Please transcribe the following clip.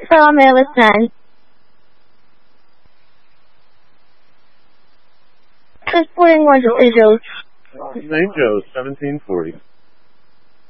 from Elliston. Who's putting one to Joe? St. Joe's, 1740.